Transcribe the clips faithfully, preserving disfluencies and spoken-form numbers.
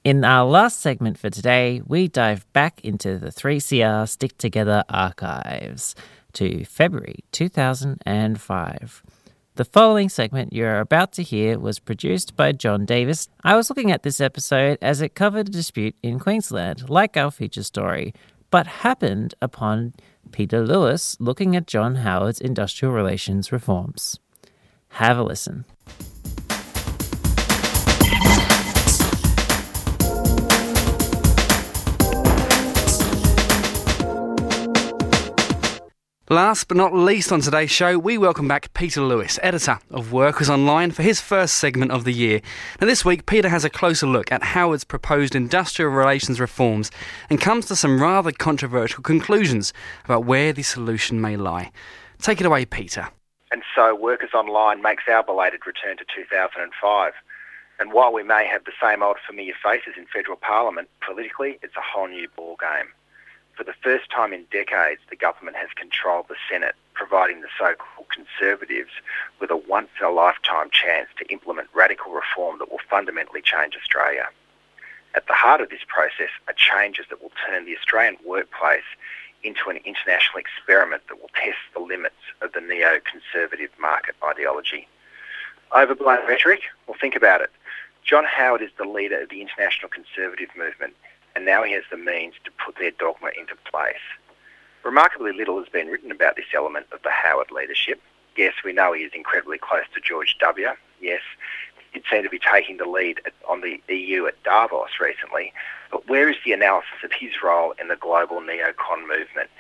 In our last segment for today, we dive back into the three C R Stick Together archives to February two thousand five. The following segment you're about to hear was produced by John Davis. I was looking at this episode as it covered a dispute in Queensland, like our feature story, but happened upon Peter Lewis looking at John Howard's industrial relations reforms. Have a listen. Last but not least on today's show, we welcome back Peter Lewis, editor of Workers Online, for his first segment of the year. Now this week, Peter has a closer look at Howard's proposed industrial relations reforms and comes to some rather controversial conclusions about where the solution may lie. Take it away, Peter. And so Workers Online makes our belated return to two thousand five. And while we may have the same old familiar faces in federal parliament, politically it's a whole new ballgame. For the first time in decades, the government has controlled the Senate, providing the so-called Conservatives with a once-in-a-lifetime chance to implement radical reform that will fundamentally change Australia. At the heart of this process are changes that will turn the Australian workplace into an international experiment that will test the limits of the neo-conservative market ideology. Overblown rhetoric? Well, think about it. John Howard is the leader of the international conservative movement, and now he has the means to put their dogma into place. Remarkably little has been written about this element of the Howard leadership. Yes, we know he is incredibly close to George W. Yes, he seemed to be taking the lead on the E U at Davos recently, but where is the analysis of his role in the global neocon movement?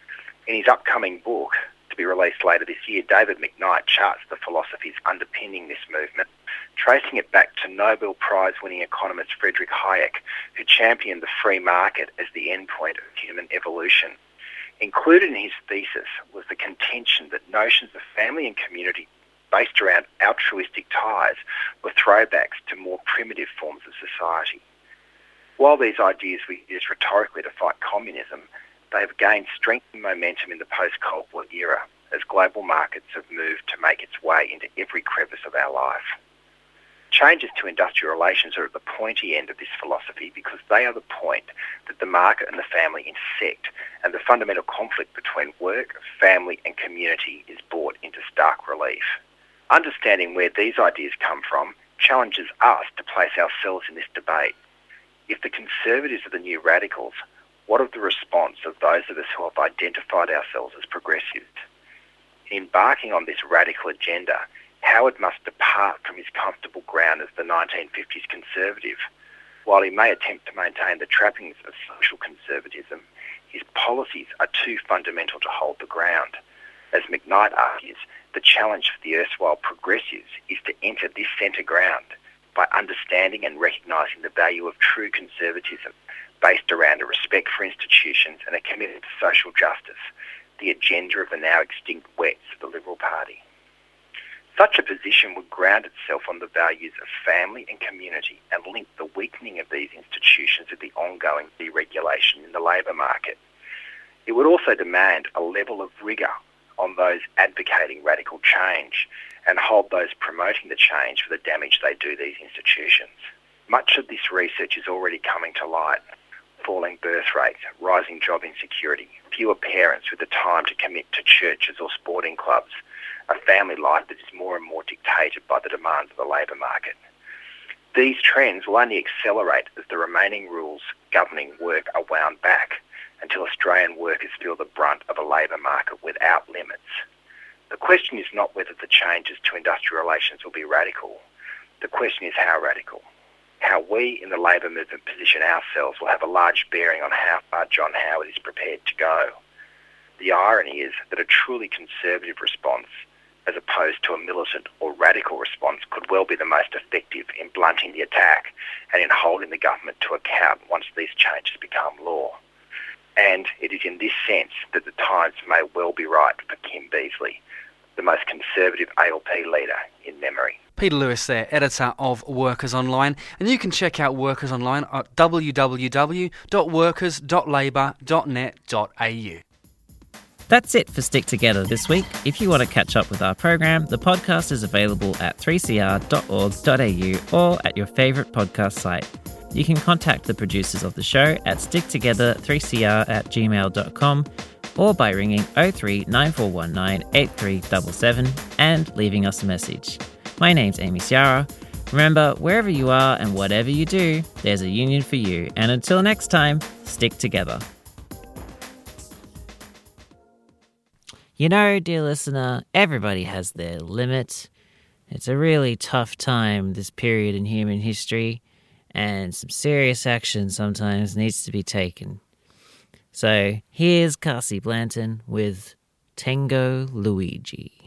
In his upcoming book, to be released later this year, David McKnight charts the philosophies underpinning this movement, tracing it back to Nobel Prize-winning economist Friedrich Hayek, who championed the free market as the endpoint of human evolution. Included in his thesis was the contention that notions of family and community based around altruistic ties were throwbacks to more primitive forms of society. While these ideas were used rhetorically to fight communism, they have gained strength and momentum in the post-Cold War era as global markets have moved to make its way into every crevice of our life. Changes to industrial relations are at the pointy end of this philosophy because they are the point that the market and the family intersect, and the fundamental conflict between work, family and community is brought into stark relief. Understanding where these ideas come from challenges us to place ourselves in this debate. If the Conservatives are the new radicals, what of the response of those of us who have identified ourselves as progressives? In embarking on this radical agenda, Howard must depart from his comfortable ground as the nineteen fifties conservative. While he may attempt to maintain the trappings of social conservatism, his policies are too fundamental to hold the ground. As McKnight argues, the challenge for the erstwhile progressives is to enter this centre ground by understanding and recognising the value of true conservatism based around a respect for institutions and a commitment to social justice, the agenda of the now extinct Wets of the Liberal Party. Such a position would ground itself on the values of family and community and link the weakening of these institutions with the ongoing deregulation in the labour market. It would also demand a level of rigour on those advocating radical change and hold those promoting the change for the damage they do these institutions. Much of this research is already coming to light. Falling birth rates, rising job insecurity, fewer parents with the time to commit to churches or sporting clubs, a family life that is more and more dictated by the demands of the labour market. These trends will only accelerate as the remaining rules governing work are wound back until Australian workers feel the brunt of a labour market without limits. The question is not whether the changes to industrial relations will be radical. The question is how radical. How we in the labour movement position ourselves will have a large bearing on how far John Howard is prepared to go. The irony is that a truly conservative response, as opposed to a militant or radical response, could well be the most effective in blunting the attack and in holding the government to account once these changes become law. And it is in this sense that the times may well be right for Kim Beazley, the most conservative A L P leader in memory. Peter Lewis there, editor of Workers Online, and you can check out Workers Online at w w w dot workers dot labour dot net dot a u. That's it for Stick Together this week. If you want to catch up with our program, the podcast is available at three c r dot org dot a u or at your favourite podcast site. You can contact the producers of the show at stick together three c r at gmail dot com or by ringing oh three nine four one nine eight three seven seven and leaving us a message. My name's Amy Ciara. Remember, wherever you are and whatever you do, there's a union for you. And until next time, stick together. You know, dear listener, everybody has their limit. It's a really tough time, this period in human history, and some serious action sometimes needs to be taken. So here's Cassie Blanton with Tango Luigi.